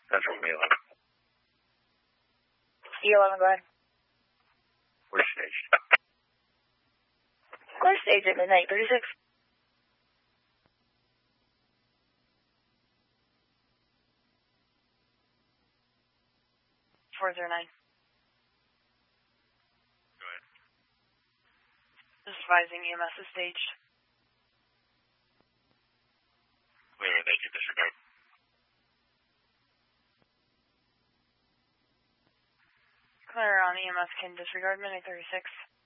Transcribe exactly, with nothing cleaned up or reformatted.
Central Mila. E eleven, go ahead. We're staged. Clear stage at midnight, thirty-six. four zero nine. Go ahead. Just advising E M S is staged. Clear, thank you, disregard. Clear on E M S can disregard, midnight thirty-six.